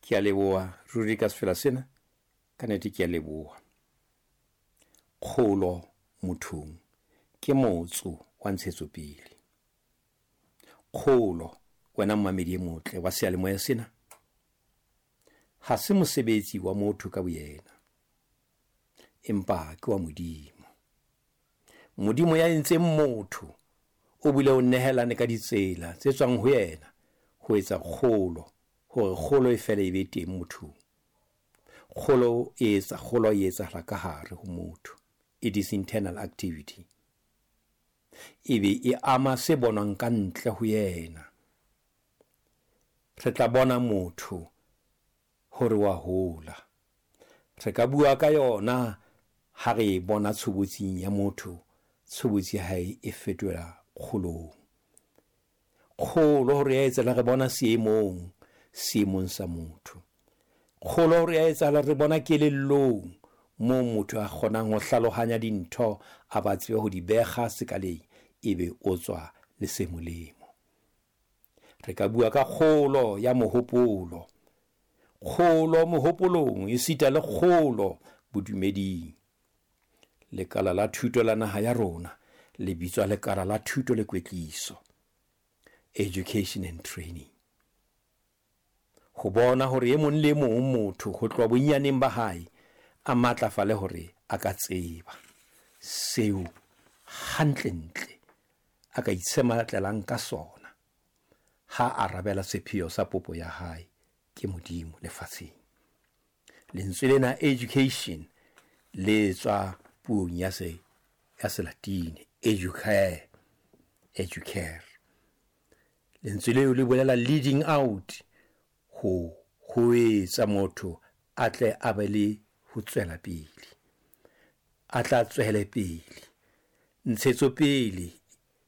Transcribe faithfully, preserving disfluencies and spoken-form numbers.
ke a leboa ruri ka sefela sena ka nnete ke a leboa. Kgolo mothong ke motso wa ntshetsopele. Kgolo wena mmamedi e motle wa seyalemoya sena ha se mosebetsi wa motho ka boyena, empa ke wa Modimo. Modimo ya entseng motho o bile o nehelane ka ditsela tse tswang ho yena ho etsa kgolo, hore kgolo e fela e be teng mothong. Kgolo e etsa kgolo e etsahala ka hare ho motho. It is internal activity. Ebe e ama se bonwang ka ntle ho yena. Re tla bona motho hore wa hola. Re ka bua ka yona ha re bona tshobotsing ya motho, tshobotsi ya hae e fetola kgolong. Kgolo hore ya etsala re bona seemong, seemong sa motho. Kgolo hore ya etsala re bona kelellong, mo motho a kgonang ho hlalohanya dintho a ba tsebe ho di bega sekaleng, ebe o tswa le se molemo. Re ka bua ka kgolo ya mohopolo. Kgolo mohopolong e sita le kgolo bodumeding. Lekala la thuto la naha ya rona le bitswa lekala la thuto le kwetliso, education and training. Ho bona hore e mong le mong motho ho tloha bonyaneng ba hae a matlafale hore a ka tseba seo hantlentle a ka itshematlelang ka sona ha a arabela sepheo sa popo ya hae ke Modimo lefatsheng. Lentswe lena education le tswa puong ya se ya Selatini, educare, educare. Lentswe leo le bolela leading out, ho ho etsa motho a tle a be le ho tswela pele, a tla tswele pele. Ntshetsopele